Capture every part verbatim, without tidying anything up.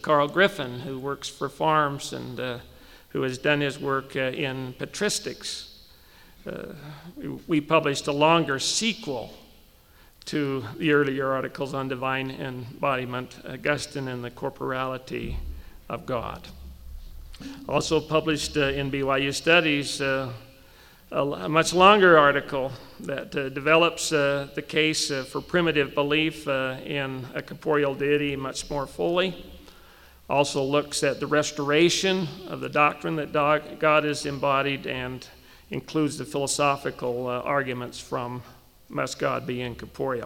Carl Griffin, who works for farms and uh, who has done his work uh, in patristics. Uh, we published a longer sequel to the earlier articles on divine embodiment, Augustine and the Corporality of God. Also published uh, in B Y U Studies uh, a, a much longer article that uh, develops uh, the case uh, for primitive belief uh, in a corporeal deity much more fully. Also looks at the restoration of the doctrine that God is embodied and includes the philosophical uh, arguments from must God be incorporeal.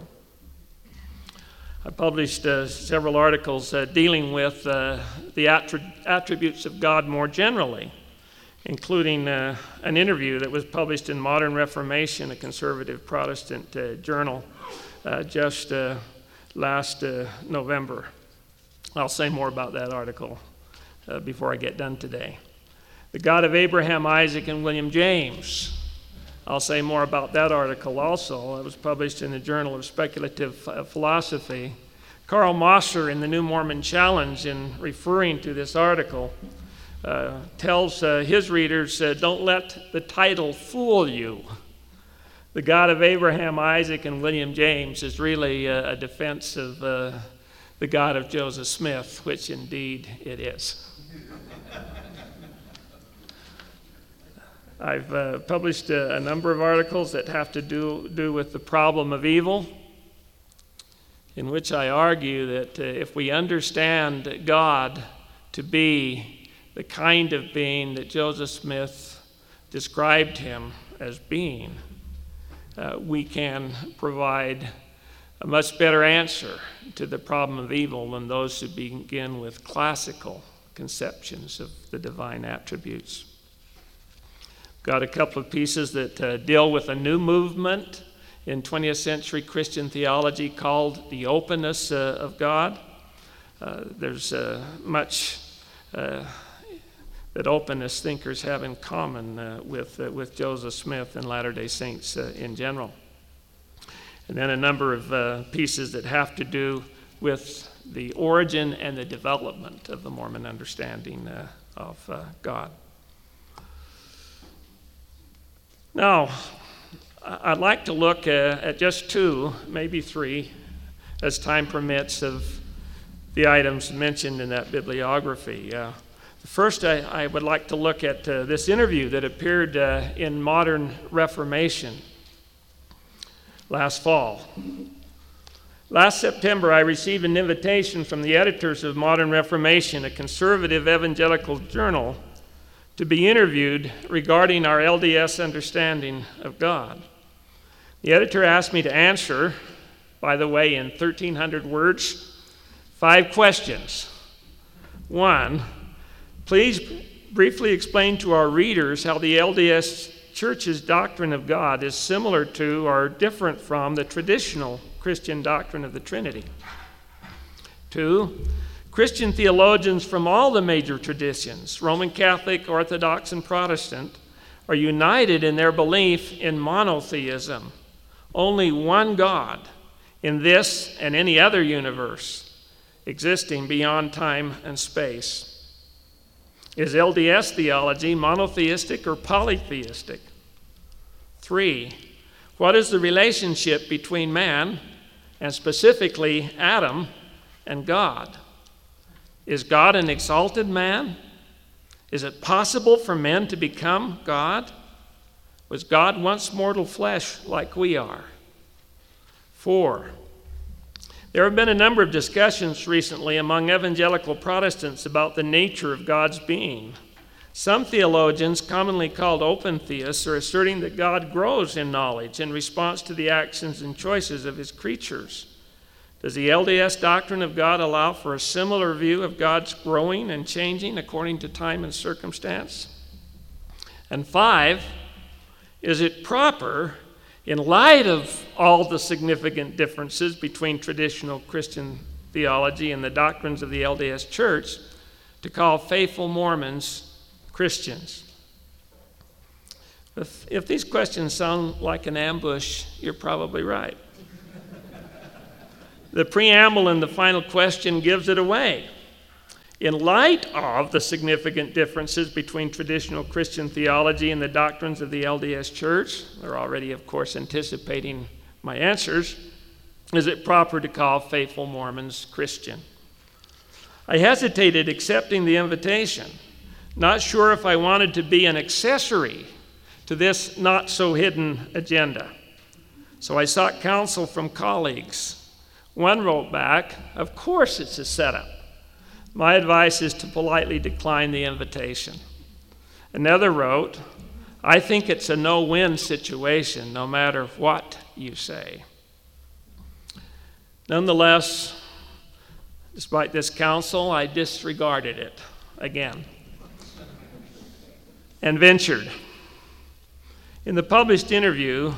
I published uh, several articles uh, dealing with uh, the attri- attributes of God more generally, including uh, an interview that was published in Modern Reformation, a conservative Protestant uh, journal, uh, just uh, last uh, November. I'll say more about that article uh, before I get done today. The God of Abraham, Isaac, and William James. I'll say more about that article also. It was published in the Journal of Speculative Philosophy. Karl Mosser in the New Mormon Challenge, in referring to this article, uh, tells uh, his readers, uh, don't let the title fool you. The God of Abraham, Isaac, and William James is really uh, a defense of uh, the God of Joseph Smith, which indeed it is. I've uh, published a, a number of articles that have to do, do with the problem of evil, in which I argue that uh, if we understand God to be the kind of being that Joseph Smith described him as being, uh, we can provide a much better answer to the problem of evil than those who begin with classical conceptions of the divine attributes. Got a couple of pieces that uh, deal with a new movement in twentieth century Christian theology called the openness uh, of God. Uh, there's uh, much uh, that openness thinkers have in common uh, with, uh, with Joseph Smith and Latter-day Saints uh, in general. And then a number of uh, pieces that have to do with the origin and the development of the Mormon understanding uh, of uh, God. Now, I'd like to look uh, at just two, maybe three, as time permits, of the items mentioned in that bibliography. Uh, first, I, I would like to look at uh, this interview that appeared uh, in Modern Reformation last fall. Last September, I received an invitation from the editors of Modern Reformation, a conservative evangelical journal, to be interviewed regarding our L D S understanding of God. The editor asked me to answer, by the way, in thirteen hundred words, five questions. One, please briefly explain to our readers how the L D S Church's doctrine of God is similar to or different from the traditional Christian doctrine of the Trinity. Two, Christian theologians from all the major traditions, Roman Catholic, Orthodox, and Protestant, are united in their belief in monotheism, only one God in this and any other universe existing beyond time and space. Is L D S theology monotheistic or polytheistic? Three, what is the relationship between man, and specifically Adam, and God? Is God an exalted man? Is it possible for men to become God? Was God once mortal flesh like we are? Four, there have been a number of discussions recently among evangelical Protestants about the nature of God's being. Some theologians, commonly called open theists, are asserting that God grows in knowledge in response to the actions and choices of his creatures. Does the L D S doctrine of God allow for a similar view of God's growing and changing according to time and circumstance? And five, is it proper, in light of all the significant differences between traditional Christian theology and the doctrines of the L D S Church, to call faithful Mormons Christians? If, if these questions sound like an ambush, you're probably right. The preamble in the final question gives it away. In light of the significant differences between traditional Christian theology and the doctrines of the L D S Church, they're already, of course, anticipating my answers, is it proper to call faithful Mormons Christian? I hesitated accepting the invitation, not sure if I wanted to be an accessory to this not-so-hidden agenda. So I sought counsel from colleagues. One wrote back, "Of course it's a setup. My advice is to politely decline the invitation." Another wrote, "I think it's a no-win situation, no matter what you say." Nonetheless, despite this counsel, I disregarded it again and ventured. In the published interview,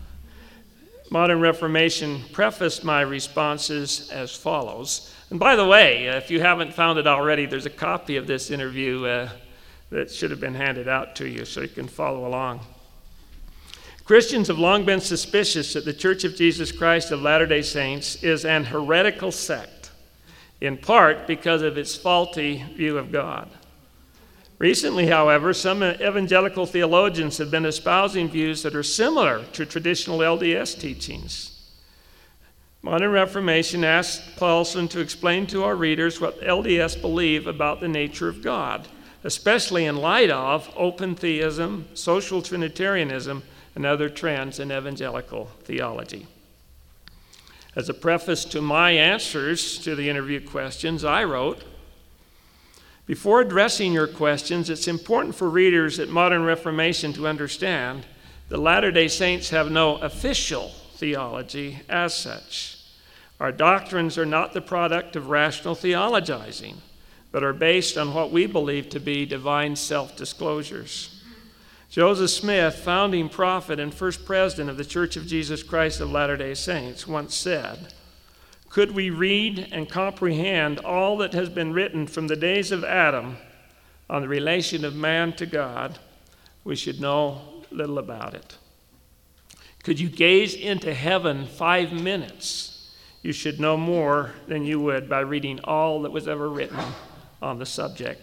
Modern Reformation prefaced my responses as follows. And by the way, if you haven't found it already, there's a copy of this interview uh, that should have been handed out to you so you can follow along. Christians have long been suspicious that the Church of Jesus Christ of Latter-day Saints is an heretical sect, in part because of its faulty view of God. Recently, however, some evangelical theologians have been espousing views that are similar to traditional L D S teachings. Modern Reformation asks Paulson to explain to our readers what L D S believe about the nature of God, especially in light of open theism, social Trinitarianism, and other trends in evangelical theology. As a preface to my answers to the interview questions, I wrote, "Before addressing your questions, it's important for readers at Modern Reformation to understand that Latter-day Saints have no official theology as such. Our doctrines are not the product of rational theologizing, but are based on what we believe to be divine self-disclosures. Joseph Smith, founding prophet and first president of the Church of Jesus Christ of Latter-day Saints, once said, "Could we read and comprehend all that has been written from the days of Adam on the relation of man to God, we should know little about it. Could you gaze into heaven five minutes, you should know more than you would by reading all that was ever written on the subject."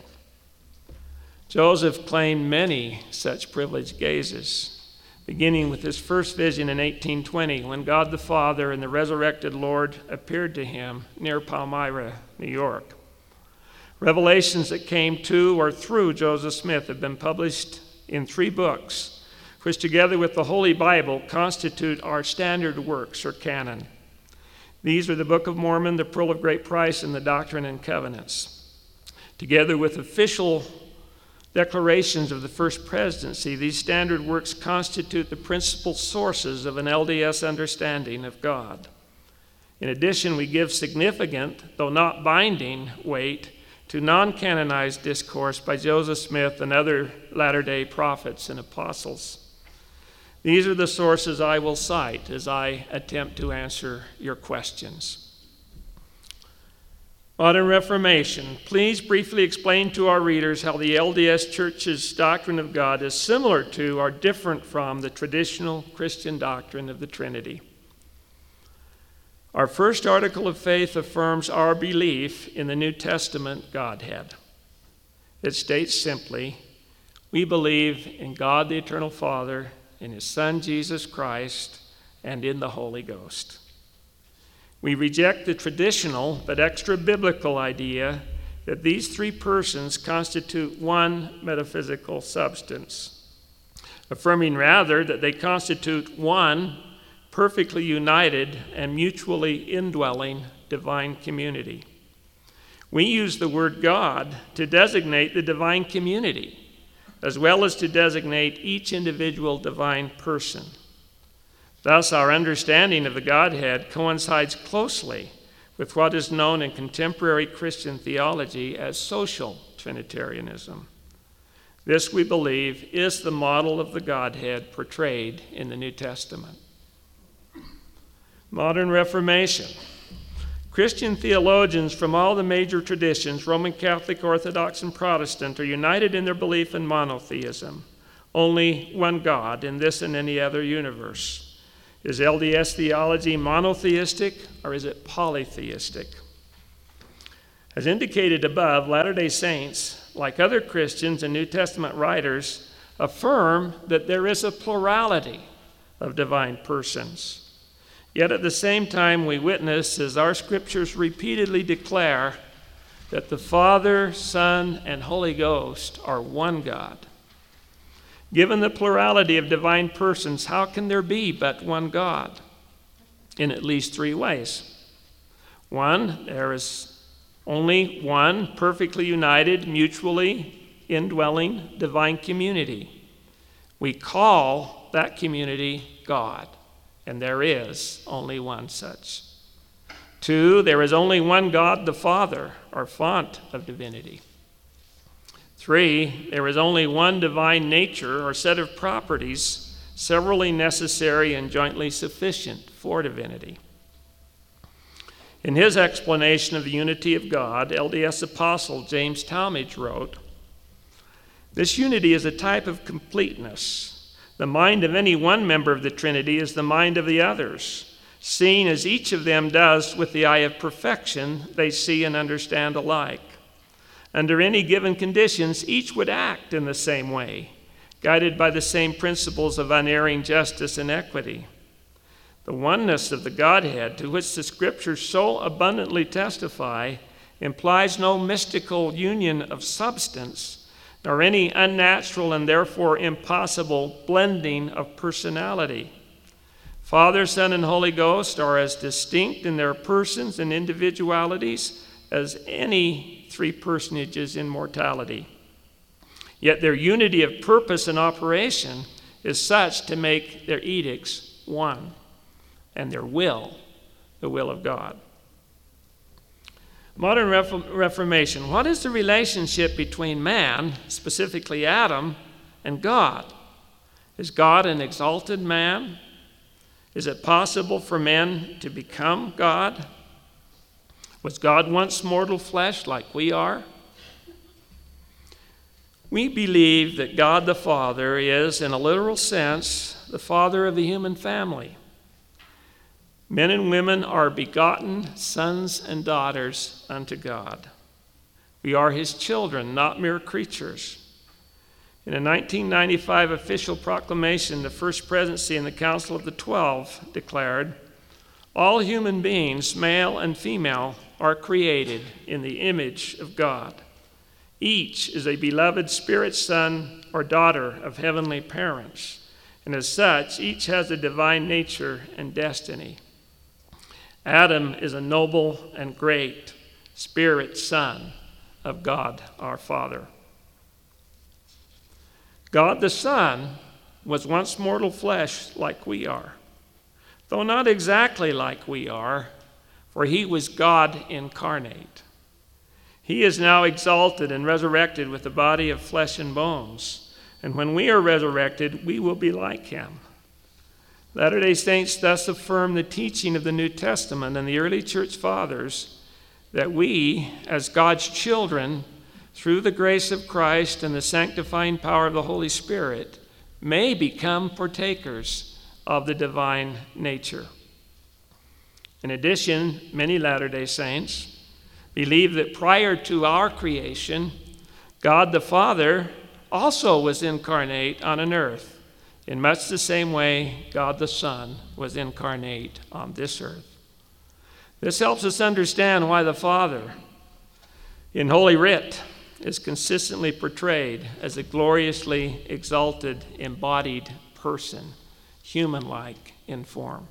Joseph claimed many such privileged gazes, beginning with his first vision in eighteen twenty, when God the Father and the resurrected Lord appeared to him near Palmyra, New York. Revelations that came to or through Joseph Smith have been published in three books, which together with the Holy Bible constitute our standard works or canon. These are the Book of Mormon, the Pearl of Great Price, and the Doctrine and Covenants. Together with official declarations of the First Presidency, these standard works constitute the principal sources of an L D S understanding of God. In addition, we give significant, though not binding, weight to non-canonized discourse by Joseph Smith and other latter-day prophets and apostles. These are the sources I will cite as I attempt to answer your questions. Modern Reformation, please briefly explain to our readers how the L D S Church's doctrine of God is similar to or different from the traditional Christian doctrine of the Trinity. Our first article of faith affirms our belief in the New Testament Godhead. It states simply, we believe in God the Eternal Father, in His Son Jesus Christ, and in the Holy Ghost. We reject the traditional but extra-biblical idea that these three persons constitute one metaphysical substance, affirming rather that they constitute one perfectly united and mutually indwelling divine community. We use the word God to designate the divine community, as well as to designate each individual divine person. Thus, our understanding of the Godhead coincides closely with what is known in contemporary Christian theology as social Trinitarianism. This, we believe, is the model of the Godhead portrayed in the New Testament. Modern Reformation. Christian theologians from all the major traditions, Roman Catholic, Orthodox, and Protestant, are united in their belief in monotheism, only one God in this and any other universe. Is L D S theology monotheistic or is it polytheistic? As indicated above, Latter-day Saints, like other Christians and New Testament writers, affirm that there is a plurality of divine persons. Yet at the same time, we witness as our scriptures repeatedly declare that the Father, Son, and Holy Ghost are one God. Given the plurality of divine persons, how can there be but one God? In at least three ways. One, there is only one perfectly united, mutually indwelling divine community. We call that community God, and there is only one such. Two, there is only one God, the Father, or font of divinity. Three, there is only one divine nature or set of properties, severally necessary and jointly sufficient for divinity. In his explanation of the unity of God, L D S Apostle James Talmage wrote, "This unity is a type of completeness. The mind of any one member of the Trinity is the mind of the others. Seeing as each of them does with the eye of perfection, they see and understand alike. Under any given conditions, each would act in the same way, guided by the same principles of unerring justice and equity. The oneness of the Godhead, to which the Scriptures so abundantly testify, implies no mystical union of substance, nor any unnatural and therefore impossible blending of personality. Father, Son, and Holy Ghost are as distinct in their persons and individualities as any three personages in mortality. Yet their unity of purpose and operation is such to make their edicts one, and their will the will of God." Modern Reformation. What is the relationship between man, specifically Adam, and God? Is God an exalted man? Is it possible for men to become God? Was God once mortal flesh like we are? We believe that God the Father is, in a literal sense, the father of the human family. Men and women are begotten sons and daughters unto God. We are his children, not mere creatures. In a nineteen ninety-five official proclamation, the First Presidency and the Council of the Twelve declared, "All human beings, male and female, are created in the image of God. Each is a beloved spirit son or daughter of heavenly parents, and as such, each has a divine nature and destiny. Adam is a noble and great spirit son of God our Father." God the Son was once mortal flesh like we are, though not exactly like we are, for he was God incarnate. He is now exalted and resurrected with a body of flesh and bones, and when we are resurrected, we will be like him. Latter-day Saints thus affirm the teaching of the New Testament and the early church fathers that we, as God's children, through the grace of Christ and the sanctifying power of the Holy Spirit, may become partakers of the divine nature. In addition, many Latter-day Saints believe that prior to our creation, God the Father also was incarnate on an earth, in much the same way God the Son was incarnate on this earth. This helps us understand why the Father, in Holy Writ, is consistently portrayed as a gloriously exalted, embodied person, human-like in form.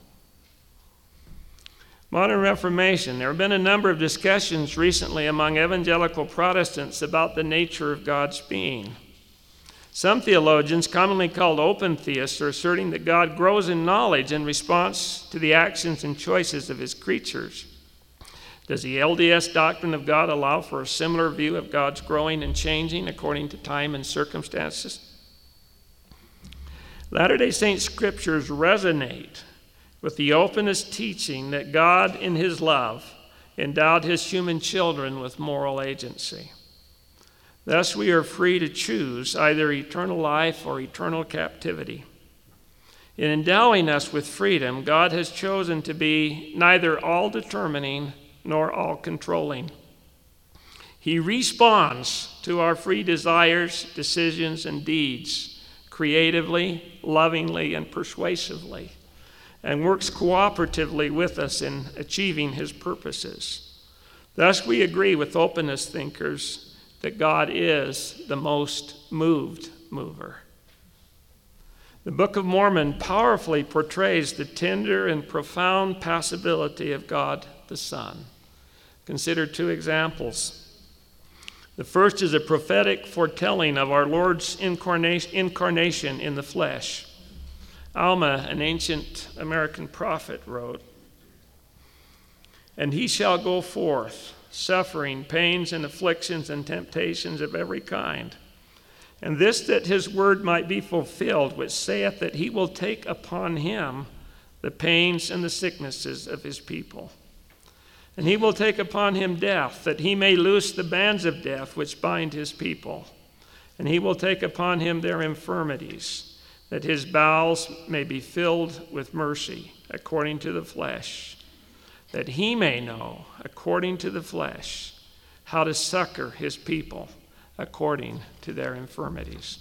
Modern Reformation. There have been a number of discussions recently among evangelical Protestants about the nature of God's being. Some theologians, commonly called open theists, are asserting that God grows in knowledge in response to the actions and choices of his creatures. Does the L D S doctrine of God allow for a similar view of God's growing and changing according to time and circumstances? Latter-day Saint scriptures resonate with the openest teaching that God, in his love, endowed his human children with moral agency. Thus, we are free to choose either eternal life or eternal captivity. In endowing us with freedom, God has chosen to be neither all-determining nor all-controlling. He responds to our free desires, decisions, and deeds creatively, lovingly, and persuasively, and works cooperatively with us in achieving his purposes. Thus, we agree with openness thinkers that God is the most moved mover. The Book of Mormon powerfully portrays the tender and profound passibility of God the Son. Consider two examples. The first is a prophetic foretelling of our Lord's incarnation in the flesh. Alma, an ancient American prophet, wrote, "And he shall go forth, suffering pains and afflictions and temptations of every kind. And this that his word might be fulfilled, which saith that he will take upon him the pains and the sicknesses of his people. And he will take upon him death, that he may loose the bands of death which bind his people. And he will take upon him their infirmities, that his bowels may be filled with mercy, according to the flesh, that he may know, according to the flesh, how to succor his people, according to their infirmities."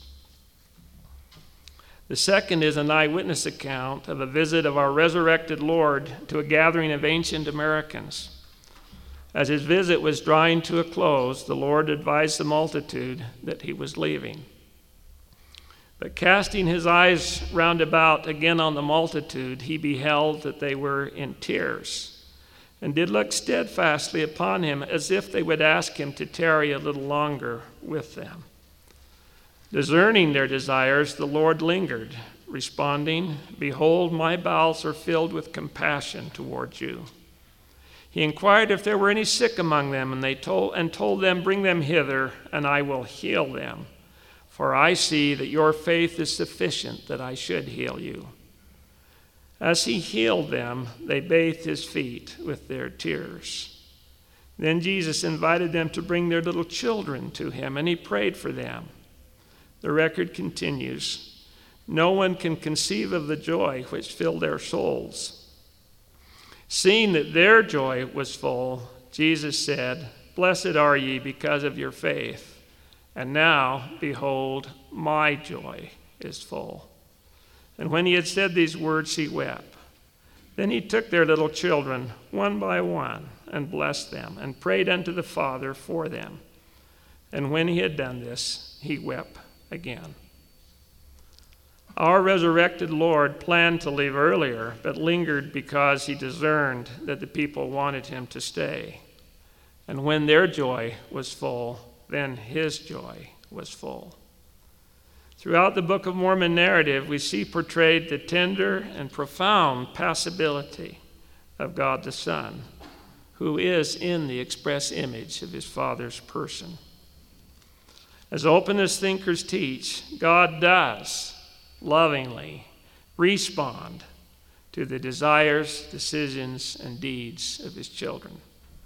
The second is an eyewitness account of a visit of our resurrected Lord to a gathering of ancient Americans. As his visit was drawing to a close, the Lord advised the multitude that he was leaving. But casting his eyes round about again on the multitude, he beheld that they were in tears, and did look steadfastly upon him, as if they would ask him to tarry a little longer with them. Discerning their desires, the Lord lingered, responding, "Behold, my bowels are filled with compassion towards you." He inquired if there were any sick among them, and they told and told them, "Bring them hither, and I will heal them. For I see that your faith is sufficient that I should heal you." As he healed them, they bathed his feet with their tears. Then Jesus invited them to bring their little children to him, and he prayed for them. The record continues, "No one can conceive of the joy which filled their souls. Seeing that their joy was full, Jesus said, 'Blessed are ye because of your faith. And now, behold, my joy is full.' And when he had said these words, he wept. Then he took their little children one by one and blessed them and prayed unto the Father for them. And when he had done this, he wept again." Our resurrected Lord planned to leave earlier, but lingered because he discerned that the people wanted him to stay. And when their joy was full, then his joy was full. Throughout the Book of Mormon narrative, we see portrayed the tender and profound passibility of God the Son, who is in the express image of his Father's person. As openness thinkers teach, God does lovingly respond to the desires, decisions, and deeds of his children.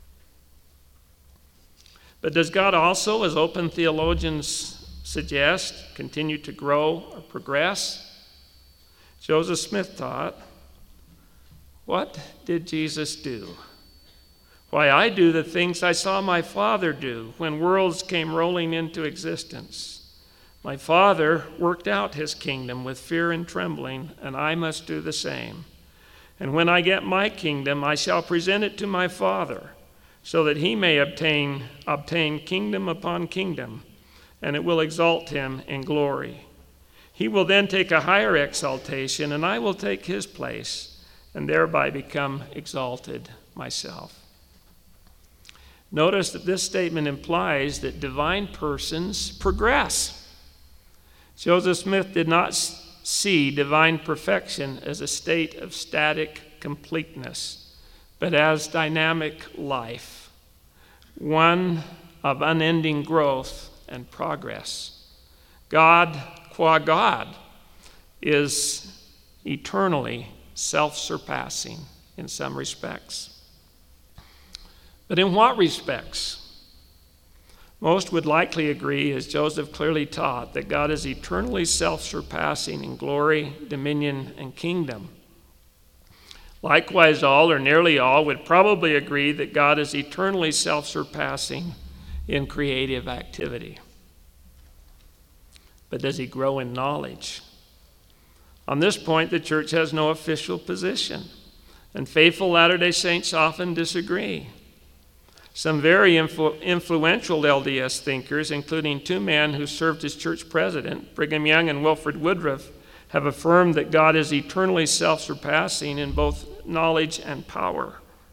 But does God also, as open theologians suggest, continue to grow or progress? Joseph Smith taught, "What did Jesus do? Why, I do the things I saw my Father do when worlds came rolling into existence. My Father worked out his kingdom with fear and trembling, and I must do the same. And when I get my kingdom, I shall present it to my Father, so that he may obtain, obtain kingdom upon kingdom, and it will exalt him in glory. He will then take a higher exaltation, and I will take his place, and thereby become exalted myself." Notice that this statement implies that divine persons progress. Joseph Smith did not see divine perfection as a state of static completeness, but as dynamic life, one of unending growth and progress. God, qua God, is eternally self-surpassing in some respects. But in what respects? Most would likely agree, as Joseph clearly taught, that God is eternally self-surpassing in glory, dominion, and kingdom. Likewise, all or nearly all would probably agree that God is eternally self-surpassing in creative activity. But does he grow in knowledge? On this point, the church has no official position, and faithful Latter-day Saints often disagree. Some very influ- influential L D S thinkers, including two men who served as church president, Brigham Young and Wilford Woodruff, have affirmed that God is eternally self-surpassing in both knowledge and power.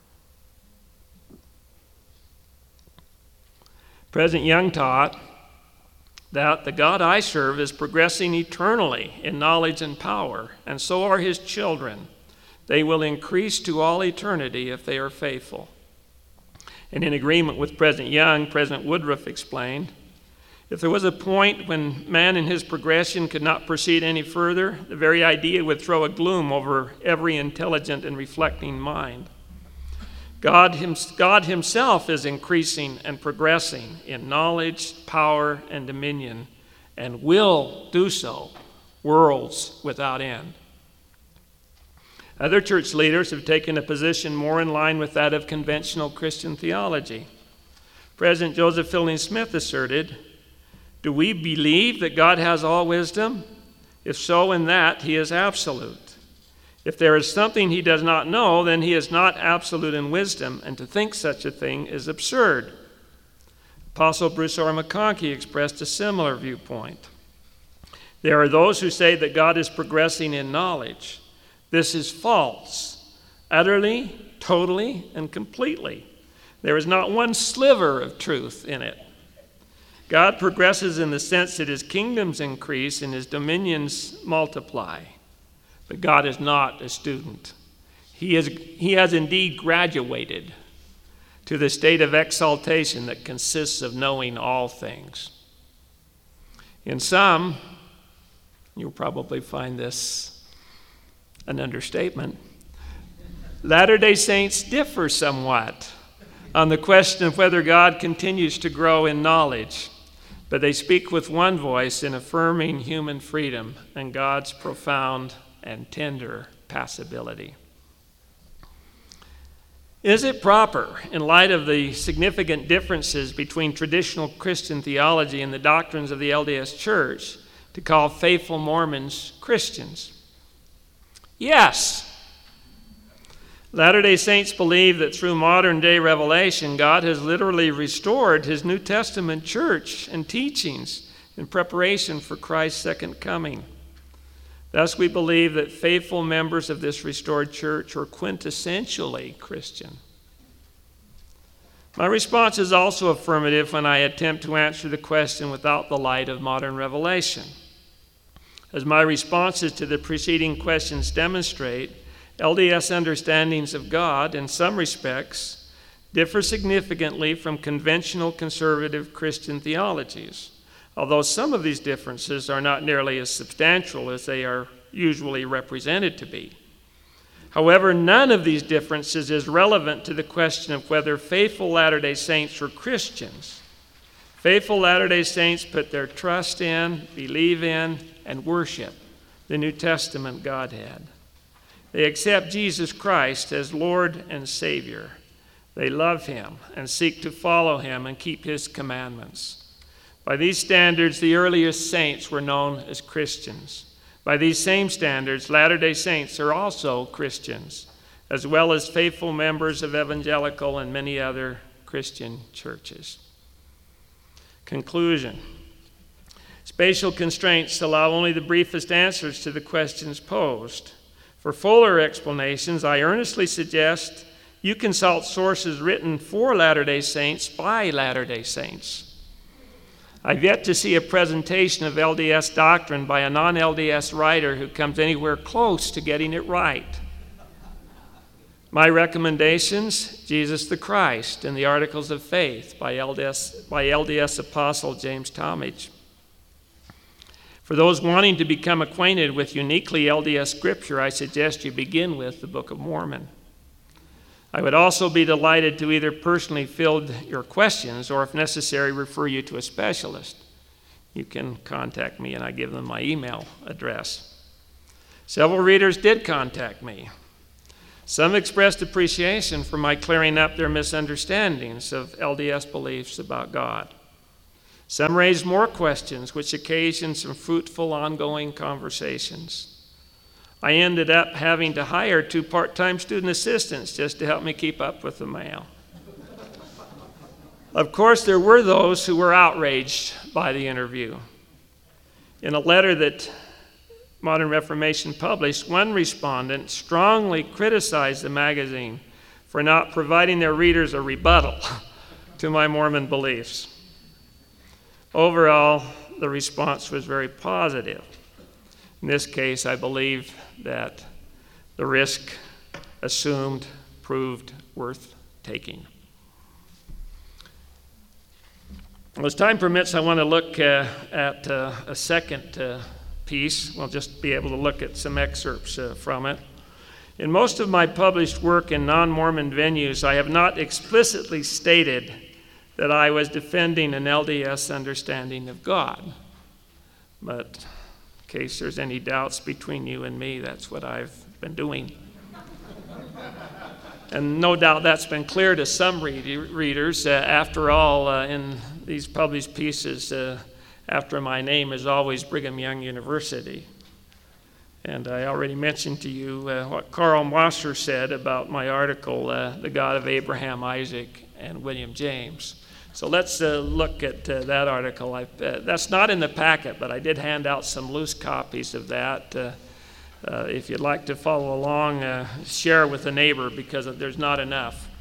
President Young taught that the God I serve is progressing eternally in knowledge and power, and so are his children. They will increase to all eternity if they are faithful. And in agreement with President Young, President Woodruff explained, if there was a point when man in his progression could not proceed any further, the very idea would throw a gloom over every intelligent and reflecting mind. God, him, God himself is increasing and progressing in knowledge, power, and dominion, and will do so, worlds without end. Other church leaders have taken a position more in line with that of conventional Christian theology. President Joseph Fielding Smith asserted, "Do we believe that God has all wisdom? If so, in that he is absolute. If there is something he does not know, then he is not absolute in wisdom, and to think such a thing is absurd." Apostle Bruce R. McConkie expressed a similar viewpoint. There are those who say that God is progressing in knowledge. This is false, utterly, totally, and completely. There is not one sliver of truth in it. God progresses in the sense that his kingdoms increase and his dominions multiply. But God is not a student. He, is, he has indeed graduated to the state of exaltation that consists of knowing all things. In some, you'll probably find this an understatement, Latter-day Saints differ somewhat on the question of whether God continues to grow in knowledge, but they speak with one voice in affirming human freedom and God's profound and tender passibility. Is it proper, in light of the significant differences between traditional Christian theology and the doctrines of the L D S Church, to call faithful Mormons Christians? Yes. Latter-day Saints believe that through modern-day revelation, God has literally restored his New Testament church and teachings in preparation for Christ's second coming. Thus, we believe that faithful members of this restored church are quintessentially Christian. My response is also affirmative when I attempt to answer the question without the light of modern revelation. As my responses to the preceding questions demonstrate, L D S understandings of God, in some respects, differ significantly from conventional conservative Christian theologies, although some of these differences are not nearly as substantial as they are usually represented to be. However, none of these differences is relevant to the question of whether faithful Latter-day Saints are Christians. Faithful Latter-day Saints put their trust in, believe in, and worship the New Testament Godhead. They accept Jesus Christ as Lord and Savior. They love him and seek to follow him and keep his commandments. By these standards, the earliest saints were known as Christians. By these same standards, Latter-day Saints are also Christians, as well as faithful members of evangelical and many other Christian churches. Conclusion. Spatial constraints allow only the briefest answers to the questions posed. For fuller explanations, I earnestly suggest you consult sources written for Latter-day Saints by Latter-day Saints. I've yet to see a presentation of L D S doctrine by a non-L D S writer who comes anywhere close to getting it right. My recommendations, Jesus the Christ and the Articles of Faith by L D S, by L D S Apostle James Talmage. For those wanting to become acquainted with uniquely L D S scripture, I suggest you begin with the Book of Mormon. I would also be delighted to either personally field your questions or, if necessary, refer you to a specialist. You can contact me, and I give them my email address. Several readers did contact me. Some expressed appreciation for my clearing up their misunderstandings of L D S beliefs about God. Some raised more questions, which occasioned some fruitful ongoing conversations. I ended up having to hire two part-time student assistants just to help me keep up with the mail. Of course, there were those who were outraged by the interview. In a letter that Modern Reformation published, one respondent strongly criticized the magazine for not providing their readers a rebuttal to my Mormon beliefs. Overall, the response was very positive. In this case, I believe that the risk assumed proved worth taking. Well, as time permits, I want to look uh, at uh, a second uh, piece. We'll just be able to look at some excerpts uh, from it. In most of my published work in non-Mormon venues, I have not explicitly stated that I was defending an L D S understanding of God. But in case there's any doubts between you and me, that's what I've been doing. And no doubt that's been clear to some read- readers. Uh, after all, uh, in these published pieces, uh, after my name is always Brigham Young University. And I already mentioned to you uh, what Karl Wasser said about my article, uh, The God of Abraham, Isaac, and William James. So let's uh, look at uh, that article. I, uh, that's not in the packet, but I did hand out some loose copies of that. Uh, uh, if you'd like to follow along, uh, share with a neighbor because there's not enough.